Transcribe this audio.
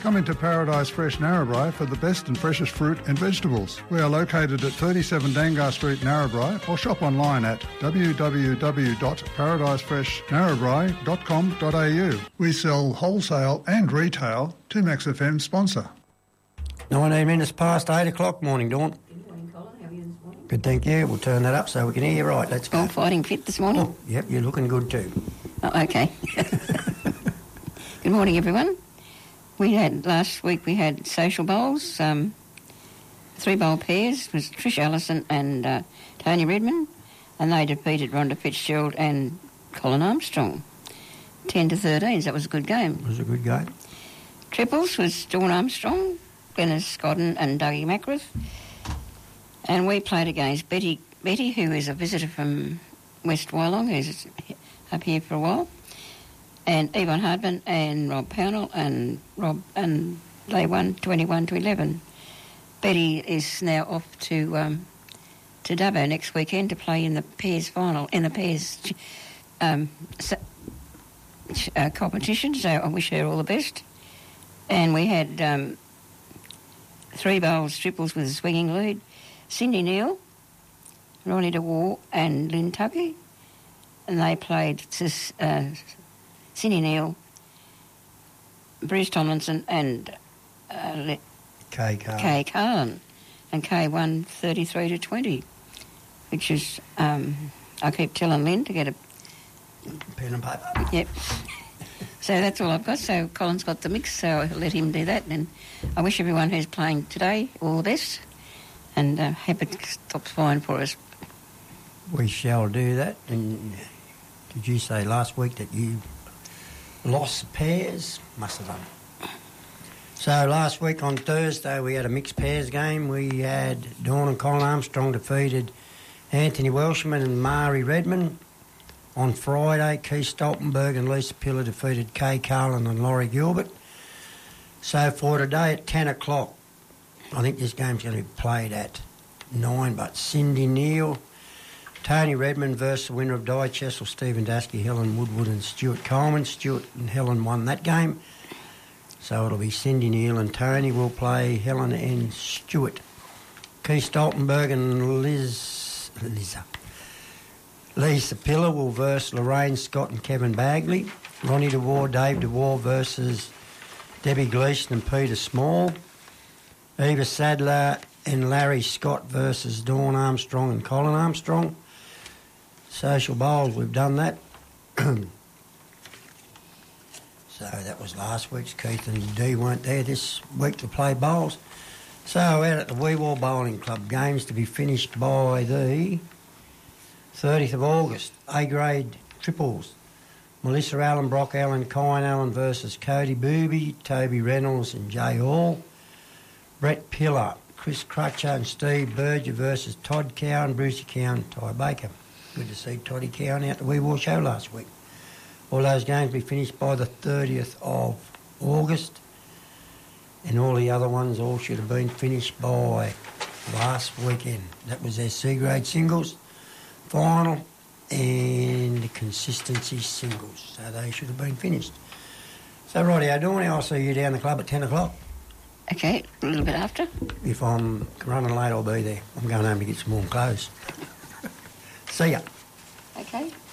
Come into Paradise Fresh Narrabri for the best and freshest fruit and vegetables. We are located at 37 Dangar Street, Narrabri, or shop online at www.paradisefreshnarrabri.com.au. We sell wholesale and retail to Max FM sponsor. 19 minutes past 8 o'clock. Morning, Dawn. Good morning, Colin. How are you this morning? Good, thank you. We'll turn that up so we can hear you right. Let's go. All fighting fit this morning? Oh, yep, you're looking good too. Oh, okay. Good morning, everyone. Last week we had social bowls, 3-bowl pairs with Trish Allison and Tony Redmond, and they defeated Rhonda Fitzgerald and Colin Armstrong 10-13. That was a good game. It was a good game. Triples was Dawn Armstrong, Glenys Scotton and Dougie Mackworth, and we played against Betty, who is a visitor from West Wyalong, who's up here for a while, and Yvonne Hardman and Rob Pownell, and they won 21-11. Betty is now off to Dubbo next weekend to play in the pairs final, in the pairs competition, so I wish her all the best. And we had 3 bowls triples with a swinging lead. Cindy Neal, Ronnie DeWar and Lynn Tuckey, and they played Cindy Neal, Bruce Tomlinson and Kay Carlin, and Kay won 33-20, which is, I keep telling Lynn to get a pen and paper. Yep. So that's all I've got. So Colin's got the mix, so I'll let him do that. And I wish everyone who's playing today all the best, and hope it stops fine for us. We shall do that. And did you say last week that you lost pairs? Must have done. So last week on Thursday we had a mixed pairs game. We had Dawn and Colin Armstrong defeated Anthony Welshman and Mari Redmond. On Friday, Keith Stoltenberg and Lisa Pillar defeated Kay Carlin and Laurie Gilbert. So for today at 10 o'clock, I think this game's going to be played at 9, but Cindy Neal, Tony Redmond versus the winner of Dichestle, Stephen Dasky, Helen Woodward and Stuart Coleman. Stuart and Helen won that game. So it'll be Cindy Neal and Tony will play Helen and Stuart. Keith Stoltenberg and Lisa Pillar will verse Lorraine Scott and Kevin Bagley. Ronnie DeWar, Dave DeWar versus Debbie Gleeson and Peter Small. Eva Sadler and Larry Scott versus Dawn Armstrong and Colin Armstrong. Social bowls, we've done that. So that was last week's. Keith and Dee weren't there this week to play bowls. So out at the Weewar Bowling Club, games to be finished by the 30th of August, A-grade triples. Melissa Allen, Brock Allen, Kyan Allen versus Cody Booby, Toby Reynolds and Jay Hall. Brett Pillar, Chris Crutcher and Steve Berger versus Todd Cowan, Brucey Cowan, Ty Baker. Good to see Toddy Cowan out the Weewar show last week. All those games will be finished by the 30th of August. And all the other ones all should have been finished by last weekend. That was their C-grade singles final and the consistency singles. So they should have been finished. So rightio, Dawn, I'll see you down the club at 10 o'clock. Okay, a little bit after. If I'm running late, I'll be there. I'm going home to get some warm clothes. See ya. Okay.